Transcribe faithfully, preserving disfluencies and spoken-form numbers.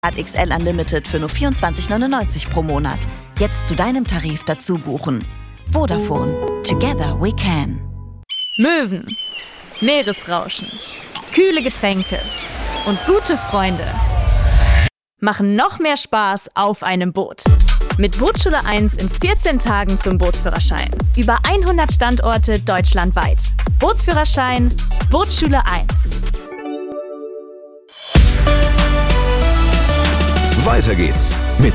X L Unlimited für nur vierundzwanzig neunundneunzig pro Monat. Jetzt zu deinem Tarif dazu buchen. Vodafone. Together we can. Möwen, Meeresrauschen, kühle Getränke und gute Freunde machen noch mehr Spaß auf einem Boot. Mit Bootsschule eins in vierzehn Tagen zum Bootsführerschein. Über hundert Standorte deutschlandweit. Bootsführerschein Bootsschule eins. Weiter geht's mit